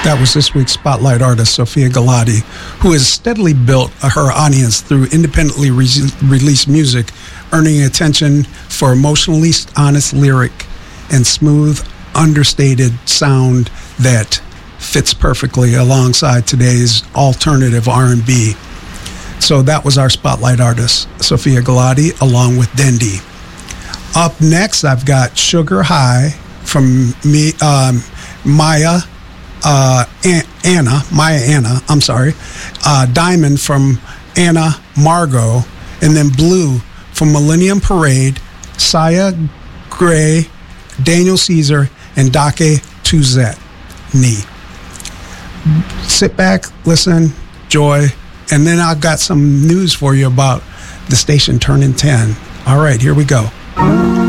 That was this week's Spotlight artist, Sofia Galati, who has steadily built her audience through independently released music, earning attention for emotionally honest lyric and smooth, understated sound that fits perfectly alongside today's alternative R&B. So that was our Spotlight artist, Sofia Galati, along with Dendi. Up next, I've got Sugar High from Maya Anna, Diamond from Anna Margot, and then Blue from Millennium Parade, Saya Gray, Daniel Caesar, and Dake Tuzet Ni. Sit back, listen, enjoy, and then I've got some news for you about the station turning 10. All right, here we go.